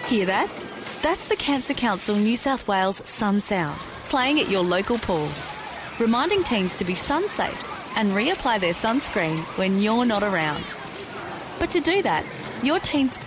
Hear that? That's the Cancer Council New South Wales Sun Sound, playing at your local pool, reminding teens to be sun safe and reapply their sunscreen when you're not around. But to do that, your teen's